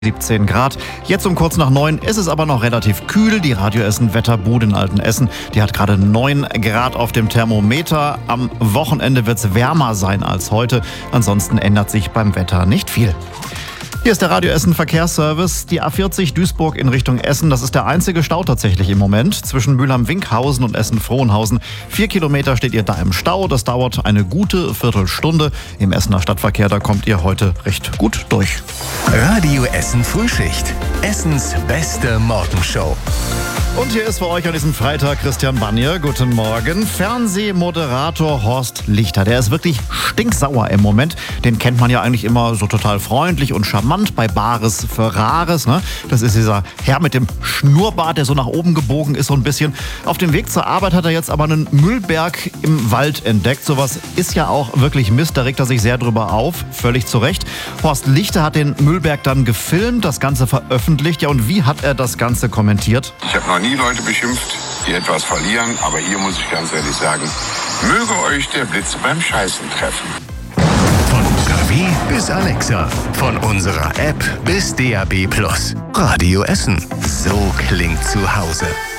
17 Grad. Jetzt um kurz nach 9 ist es aber noch relativ kühl. Die Radio Essen Wetterbude in Altenessen, die hat gerade 9 Grad auf dem Thermometer. Am Wochenende wird es wärmer sein als heute. Ansonsten ändert sich beim Wetter nicht viel. Hier ist der Radio Essen Verkehrsservice. Die A40 Duisburg in Richtung Essen. Das ist der einzige Stau tatsächlich im Moment. Zwischen Mülheim-Winkhausen und Essen-Frohnhausen. 4 Kilometer steht ihr da im Stau. Das dauert eine gute Viertelstunde. Im Essener Stadtverkehr, da kommt ihr heute recht gut durch. Radio Essen Frühschicht. Essens beste Morgenshow. Und hier ist für euch an diesem Freitag Christian Banier. Guten Morgen. Fernsehmoderator Horst Lichter. Der ist wirklich stinksauer im Moment. Den kennt man ja eigentlich immer so total freundlich und charmant bei Bares für Rares. Ne? Das ist dieser Herr mit dem Schnurrbart, der so nach oben gebogen ist so ein bisschen. Auf dem Weg zur Arbeit hat er jetzt aber einen Müllberg im Wald entdeckt. Sowas ist ja auch wirklich Mist. Da regt er sich sehr drüber auf. Völlig zu Recht. Horst Lichter hat den Müllberg dann gefilmt, das Ganze veröffentlicht. Ja, und wie hat er das Ganze kommentiert? Ich habe noch nie Leute beschimpft, die etwas verlieren, aber hier muss ich ganz ehrlich sagen, möge euch der Blitz beim Scheißen treffen. Von UKW bis Alexa, von unserer App bis DAB+. Radio Essen. So klingt zu Hause.